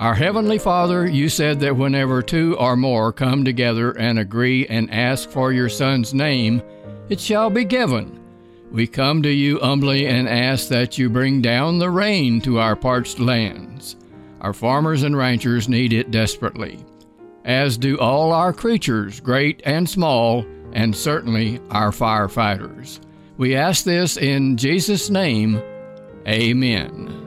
Our Heavenly Father, you said that whenever two or more come together and agree and ask for your Son's name, it shall be given. We come to you humbly and ask that you bring down the rain to our parched lands. Our farmers and ranchers need it desperately, as do all our creatures, great and small, and certainly our firefighters. We ask this in Jesus' name. Amen.